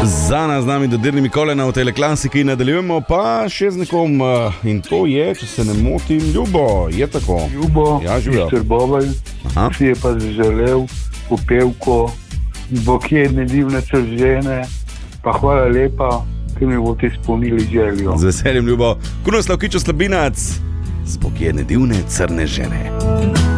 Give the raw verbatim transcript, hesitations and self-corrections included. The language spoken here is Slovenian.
Za nas z nami dodirnimi kolena v teleklasiki nadaljujemo pa še z nekom in to je, če se ne motim, Ljubo, je tako? Ljubo, ja, iz Trbovelj, si je pa zaželel popevko Bokjedne divne žene, pa hvala lepa, ki mi boste izpolnili željo. Z veseljem, Ljubo. Krunoslav Kičo Slabinac, z Bokjedne divne crne žene.